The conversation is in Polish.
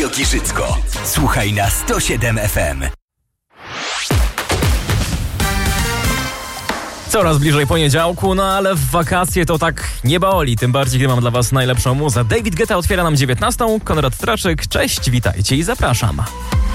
Radio Giżycko. Słuchaj na 107 FM. Coraz bliżej poniedziałku, no ale w wakacje to tak nie boli, tym bardziej, gdy mam dla was najlepszą muzę. David Guetta otwiera nam 19. Konrad Traczyk, cześć, witajcie i zapraszam.